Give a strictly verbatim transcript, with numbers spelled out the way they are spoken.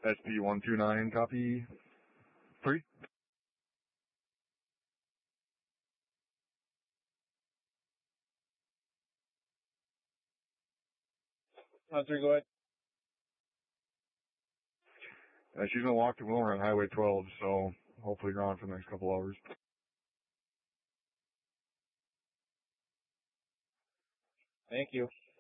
S P one two nine, copy three. Hunter, go ahead. Uh, she's gonna walk to Wilmer on Highway twelve, so hopefully gone for the next couple hours. Thank you.